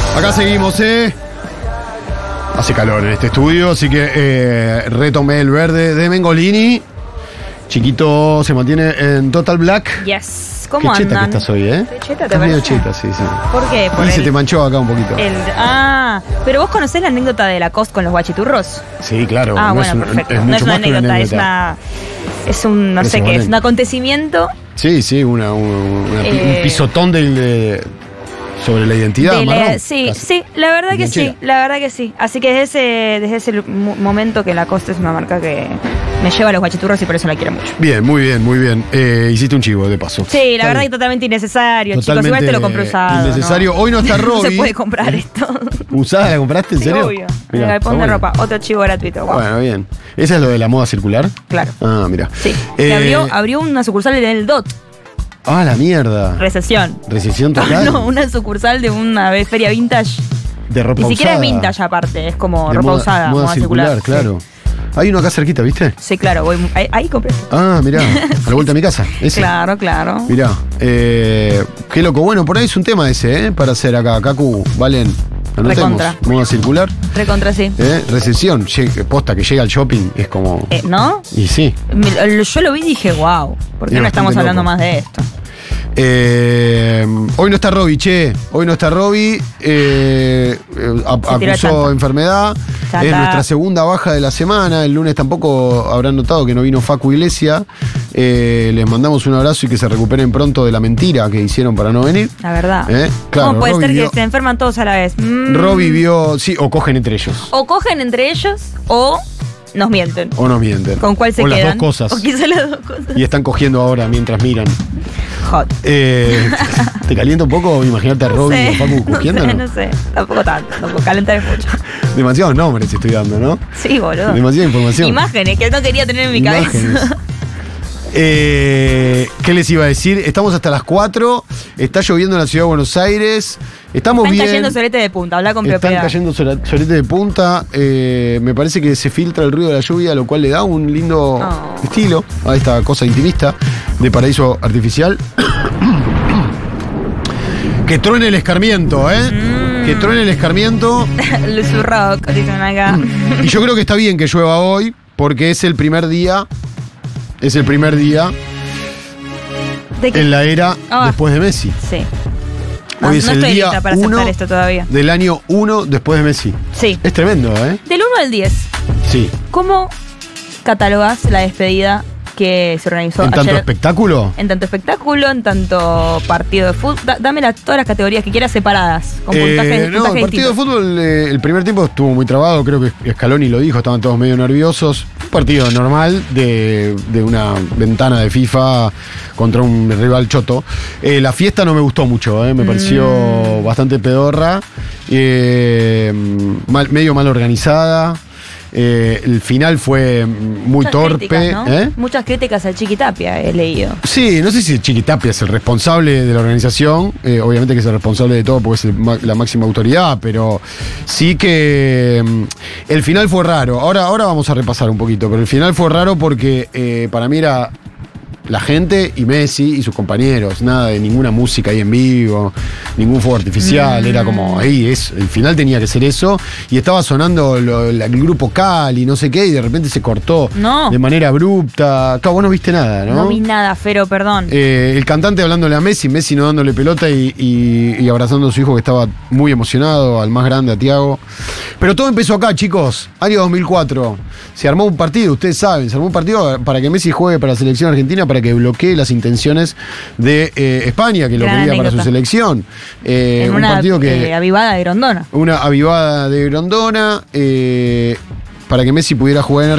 Acá seguimos, Hace calor en este estudio, así que retomé el verde de Mengolini. Chiquito se mantiene en Total Black. Yes. ¿Cómo Qué cheta andan? que estás hoy, ¿Qué cheta te Estás medio parece? cheta, sí. ¿Por qué? Y se te manchó acá un poquito. Pero vos conocés la anécdota de Lacoste con los guachiturros. Sí, claro. Ah, no bueno, es perfecto. es No mucho es una más que una anécdota, es un, no Es sé un qué, es momento. un acontecimiento. Sí, un pisotón sobre la identidad. de la- marrón, sí, casi. sí, la verdad que sí, Guinchera. la verdad que sí. Así que desde ese momento que Lacoste es una marca que me lleva a los guachiturros y por eso la quiero mucho. Bien, muy bien. Hiciste un chivo de paso. Sí, la verdad que Está totalmente innecesario, chicos. Totalmente Igual te lo compré usado. innecesario. ¿no? Hoy no está No se Robbie. puede comprar esto. bien. ¿Usada la compraste? ¿En Sí, serio? obvio. Mirá, En el galpón está de bueno. ropa. Otro chivo gratuito. Guau. Bueno, bien. ¿Esa es lo de la moda circular? Claro. Ah, mira. Sí. Que abrió una sucursal en el DOT. Ah, la mierda. Recesión. Recesión total. No, una sucursal de una feria vintage. De ropa Ni siquiera es usada. vintage aparte, es como De ropa moda, usada, moda circular, claro. Hay uno acá cerquita, ¿viste? Sí, claro, ahí compré. Ah, mirá. A la vuelta de mi casa. Ese. Claro. Mirá. Qué loco. Bueno, por ahí es un tema ese, para hacer acá. Kaku, Valen. Anotemos. Recontra. Moda circular. Recontra sí. Recesión. Posta que llega al shopping. Es como. ¿No? Y sí. Yo lo vi y dije, wow, ¿por qué Es no estamos bastante hablando loco. más de esto? Hoy no está Robbie, che. Hoy no está Robbie. tiró Acusó chanta. enfermedad. Chanta. Es nuestra segunda baja de la semana. El lunes tampoco habrán notado que no vino Facu Iglesia. Les mandamos un abrazo y que se recuperen pronto de la mentira que hicieron para no venir. La verdad. Claro, ¿Cómo puede Robbie ser que vio- se enferman todos a la vez? Robbie vio. Sí, o cogen entre ellos. O cogen entre ellos o nos mienten. O nos mienten. ¿Con cuál se o quedan? las dos cosas. O quizá las dos cosas. Y están cogiendo ahora mientras miran. Hot. ¿Te calienta un poco imaginarte a Robbie y a Facu cogiendo? no sé. Tampoco tanto. Tampoco calentar mucho. Demasiados nombres estoy dando, ¿no? Sí, boludo. Demasiada información. Imágenes que no quería tener en mi Imágenes. cabeza. ¿Qué les iba a decir? Estamos hasta las 4. Está lloviendo en la ciudad de Buenos Aires. Estamos Están bien. cayendo solete de punta, habla con Están propiedad. cayendo soletes de punta. Me parece que se filtra el ruido de la lluvia, lo cual le da un lindo Oh. estilo a esta cosa intimista de paraíso artificial. Que truene el escarmiento, Que truene el escarmiento. Luzu Rock, dicen acá. Y yo creo que está bien que llueva hoy, porque es el primer día. Es el primer día ¿De qué? en la era Ah. después de Messi. Sí. No, Hoy es no el estoy día lista para 1 aceptar esto todavía. del año 1 después de Messi. Sí. Es tremendo, Del 1 al 10, Sí. ¿cómo catalogás la despedida que se organizó ¿En tanto ayer? espectáculo? En tanto espectáculo, en tanto partido de fútbol. Dame todas las categorías que quieras separadas, con puntajes, No, puntajes el partido de distintos. fútbol, el primer tiempo estuvo muy trabado, creo que Scaloni lo dijo, estaban todos medio nerviosos. Un partido normal de una ventana de FIFA contra un rival choto. La fiesta no me gustó mucho, me pareció bastante pedorra, medio mal organizada. El final fue muy Muchas torpe. críticas, ¿no? Muchas críticas al Chiquitapia he leído. Sí, no sé si Chiquitapia es el responsable de la organización, obviamente que es el responsable de todo porque es la máxima autoridad, pero sí que el final fue raro. Ahora vamos a repasar un poquito, pero el final fue raro porque para mí era la gente y Messi y sus compañeros, nada de ninguna música ahí en vivo, ningún fuego artificial, era como ahí, el final tenía que ser eso, y estaba sonando el grupo Cali, no sé qué, y de repente se cortó No. de manera abrupta. Acá vos no viste nada, ¿no? No vi nada, Fero, perdón. El cantante hablándole a Messi no dándole pelota y abrazando a su hijo que estaba muy emocionado, al más grande, a Thiago. Pero todo empezó acá, chicos. Año 2004. Se armó un partido, ustedes saben, se armó un partido para que Messi juegue para la selección argentina, para que bloquee las intenciones de España, que lo Gran quería para su anécdota. selección. En Un una partido que... avivada de Grondona. Una avivada de Grondona para que Messi pudiera jugar en